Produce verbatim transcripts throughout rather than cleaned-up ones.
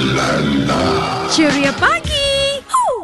la la. Ceria pagi.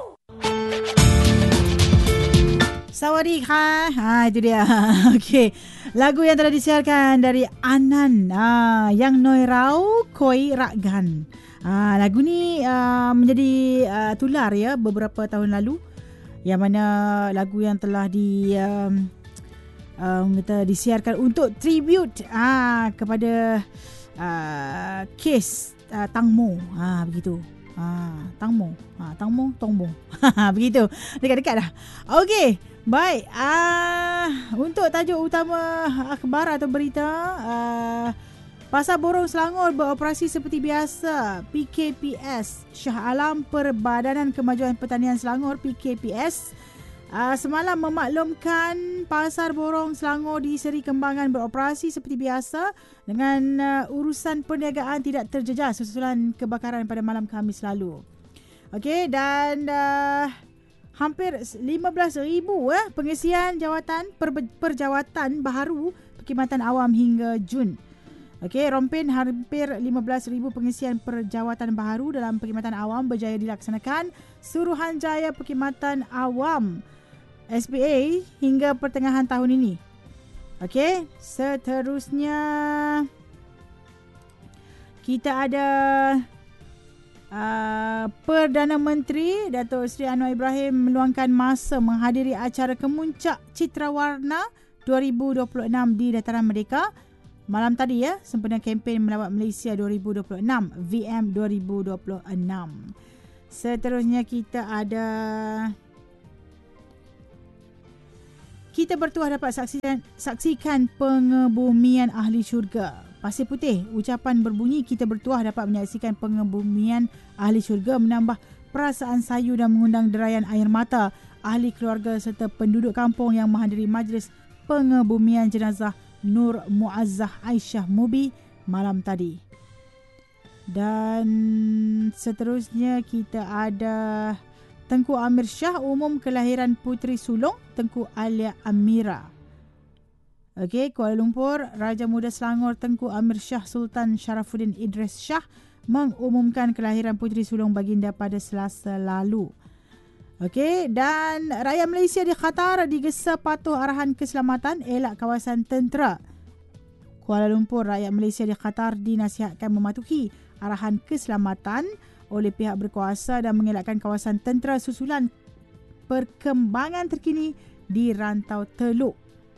Sawadee ha. Ha itu dia. Okey. Lagu yang telah disiarkan dari Anan ah yang Noi Rau Koi Rakgan. Ah lagu ni uh, menjadi uh, tular ya beberapa tahun lalu, yang mana lagu yang telah di um, um, kita disiarkan untuk tribute ah kepada uh, kes uh, Tang Mo. Ah begitu. Ah, Tang Mo. Ah, Tang Mo, Tong Mo. Begitu. Dekat-dekat dah. Okey. Baik. Ah, untuk tajuk utama akhbar atau berita, ah, Pasar Borong Selangor beroperasi seperti biasa. P K P S Shah Alam Perbadanan Kemajuan Pertanian Selangor P K P S Uh, semalam memaklumkan Pasar Borong Selangor di Seri Kembangan beroperasi seperti biasa dengan uh, urusan perniagaan tidak terjejas susulan kebakaran pada malam Khamis lalu. Okey, dan uh, hampir lima belas ribu eh, pengisian jawatan per, perjawatan baharu perkhidmatan awam hingga Jun. Okey, rompen hampir lima belas ribu pengisian perjawatan baharu dalam perkhidmatan awam berjaya dilaksanakan Suruhanjaya Perkhidmatan Awam S P A hingga pertengahan tahun ini. Okey, seterusnya kita ada uh, Perdana Menteri Datuk Seri Anwar Ibrahim meluangkan masa menghadiri acara Kemuncak Citra Warna dua ribu dua puluh enam di Dataran Merdeka. Malam tadi ya, sempena kempen Melawat Malaysia dua ribu dua puluh enam, V M dua ribu dua puluh enam. Seterusnya kita ada Kita bertuah dapat saksikan, saksikan pengebumian ahli syurga. Pasir Putih, ucapan berbunyi kita bertuah dapat menyaksikan pengebumian ahli syurga menambah perasaan sayu dan mengundang derayan air mata ahli keluarga serta penduduk kampung yang menghadiri majlis pengebumian jenazah Nur Muazzah Aisyah Mubi malam tadi. Dan seterusnya kita ada Tengku Amir Shah umum kelahiran puteri sulung Tengku Alia Amira. Okey, Kuala Lumpur, Raja Muda Selangor Tengku Amir Shah Sultan Sharafuddin Idris Shah mengumumkan kelahiran puteri sulung baginda pada Selasa lalu. Okey, dan rakyat Malaysia di Qatar digesa patuh arahan keselamatan elak kawasan tentera. Kuala Lumpur, rakyat Malaysia di Qatar dinasihatkan mematuhi arahan keselamatan oleh pihak berkuasa dan mengelakkan kawasan tentera susulan perkembangan terkini di Rantau Teluk.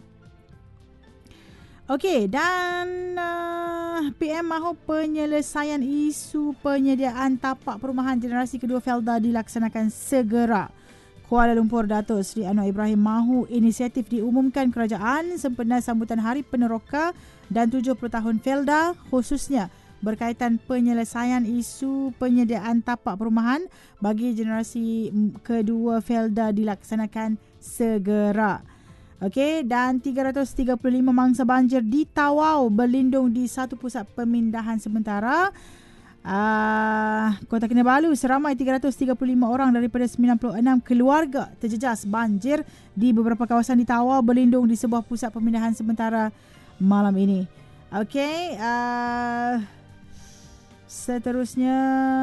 Okey, dan uh, P M mahu penyelesaian isu penyediaan tapak perumahan generasi kedua Felda dilaksanakan segera. Kuala Lumpur, Datuk Seri Anwar Ibrahim mahu inisiatif diumumkan kerajaan sempena sambutan Hari Peneroka dan tujuh puluh tahun Felda, khususnya berkaitan penyelesaian isu penyediaan tapak perumahan bagi generasi kedua Felda dilaksanakan segera. Okey, dan tiga ratus tiga puluh lima mangsa banjir di Tawau berlindung di satu pusat pemindahan sementara. Uh, Kota Kinabalu, seramai tiga ratus tiga puluh lima orang daripada sembilan puluh enam keluarga terjejas banjir di beberapa kawasan di Tawau berlindung di sebuah pusat pemindahan sementara malam ini. Okey, uh, seterusnya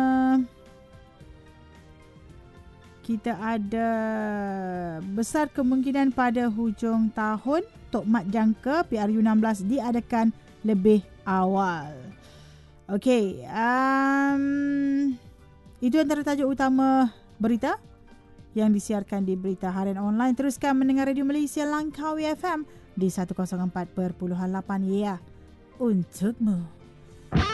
kita ada besar kemungkinan pada hujung tahun Tok Mat Jangka P R U enam belas diadakan lebih awal. Okey, um, itu antara tajuk utama berita yang disiarkan di Berita Harian Online. Teruskan mendengar Radio Malaysia Langkawi F M di seratus empat perpuluhan lapan, ya, untukmu.